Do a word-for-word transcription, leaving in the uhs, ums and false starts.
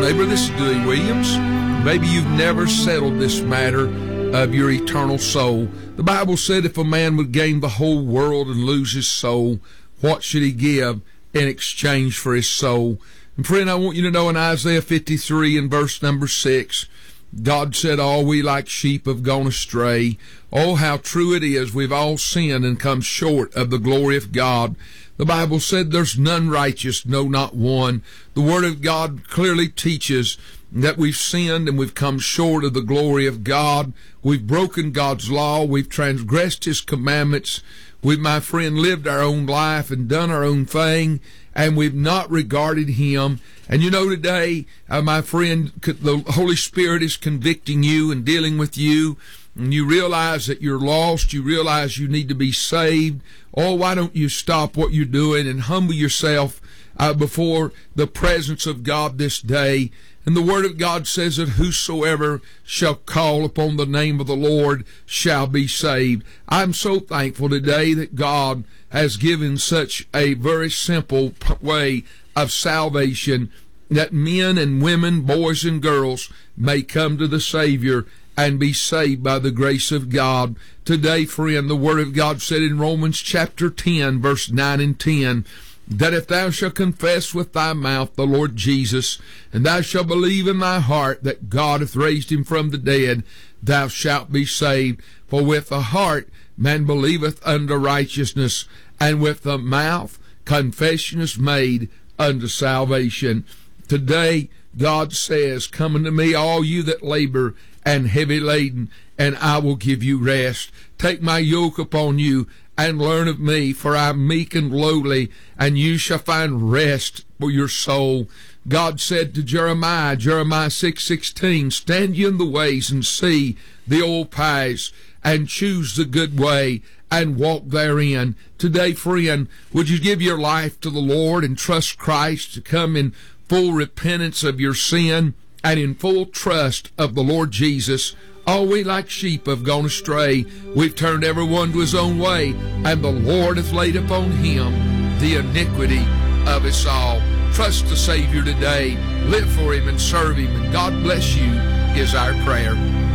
neighbor, this is Dewey Williams. Maybe you've never settled this matter of your eternal soul. The Bible said if a man would gain the whole world and lose his soul, what should he give in exchange for his soul? And friend, I want you to know in Isaiah fifty-three and verse number six, God said, all we like sheep have gone astray. Oh, how true it is. We've all sinned and come short of the glory of God. The Bible said there's none righteous, no, not one. The Word of God clearly teaches that we've sinned and we've come short of the glory of God. We've broken God's law. We've transgressed His commandments. We've, my friend, lived our own life and done our own thing, and we've not regarded Him. And you know, today, uh, my friend, the Holy Spirit is convicting you and dealing with you, and you realize that you're lost. You realize you need to be saved. Oh, why don't you stop what you're doing and humble yourself uh, before the presence of God this day? And the Word of God says that whosoever shall call upon the name of the Lord shall be saved. I'm so thankful today that God has given such a very simple way of salvation that men and women, boys and girls may come to the Savior and be saved by the grace of God. Today, friend, the Word of God said in Romans chapter ten, verse nine and ten, that if thou shalt confess with thy mouth the Lord Jesus, and thou shalt believe in thy heart that God hath raised him from the dead, thou shalt be saved. For with the heart man believeth unto righteousness, and with the mouth confession is made unto salvation. Today, God says, come unto me, all you that labor and heavy laden, and I will give you rest. Take my yoke upon you, and learn of me, for I am meek and lowly, and you shall find rest for your soul. God said to Jeremiah, Jeremiah six sixteen, stand ye in the ways and see the old paths, and choose the good way, and walk therein. Today, friend, would you give your life to the Lord and trust Christ to come in full repentance of your sin and in full trust of the Lord Jesus? All we like sheep have gone astray. We've turned everyone to his own way, and the Lord hath laid upon him the iniquity of us all. Trust the Savior today. Live for him and serve him, and God bless you is our prayer.